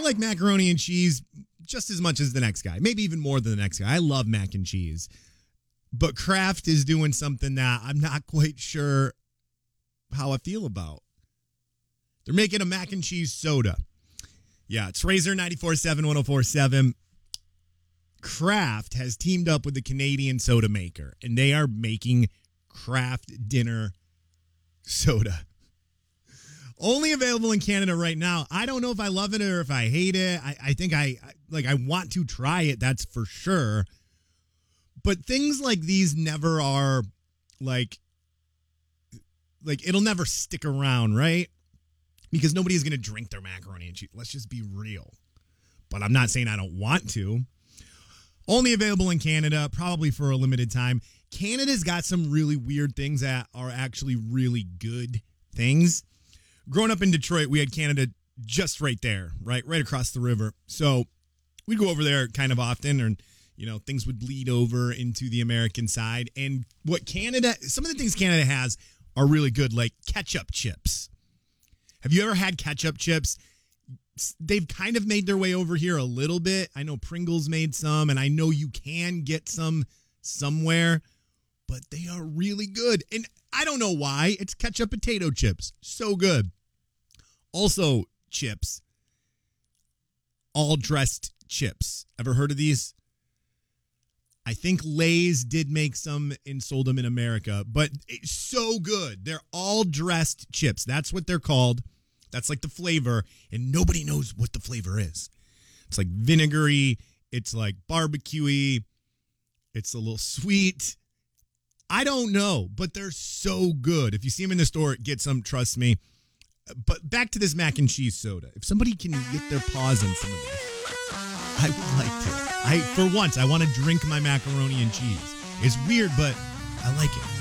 like macaroni and cheese just as much as the next guy, maybe even more than the next guy. I love mac and cheese. But Kraft is doing something that I'm not quite sure how I feel about. They're making a mac and cheese soda. Yeah, it's Razor 94.7, 104.7. Kraft has teamed up with the Canadian soda maker, and they are making Kraft Dinner soda. Only available in Canada right now. I don't know if I love it or if I hate it. I think I want to try it, that's for sure. But things like these never are like it'll never stick around, right? Because nobody's going to drink their macaroni and cheese. Let's just be real. But I'm not saying I don't want to. Only available in Canada, probably for a limited time. Canada's got some really weird things that are actually really good things. Growing up in Detroit, we had Canada just right there, right across the river. So we'd go over there kind of often, and things would bleed over into the American side. And some of the things Canada has are really good, like ketchup chips. Have you ever had ketchup chips? They've kind of made their way over here a little bit. I know Pringles made some, and I know you can get some somewhere, but they are really good. And I don't know why. It's ketchup potato chips. So good. Also, chips. All dressed chips. Ever heard of these? I think Lay's did make some and sold them in America, but it's so good. They're all dressed chips. That's what they're called. That's like the flavor, and nobody knows what the flavor is. It's like vinegary. It's like barbecue-y. It's a little sweet. I don't know, but they're so good. If you see them in the store, get some, trust me. But back to this mac and cheese soda. If somebody can get their paws on some of this, I would like to. For once, I want to drink my macaroni and cheese. It's weird, but I like it.